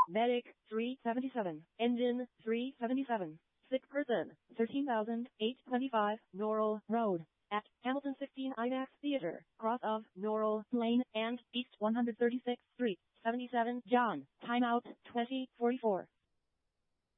Medic, 377. Engine, 377. Sick person, 13,825, Norral Road. At Hamilton 16 IMAX Theater, cross of Norral Lane and East 136th Street, 77 John. Timeout, 2044.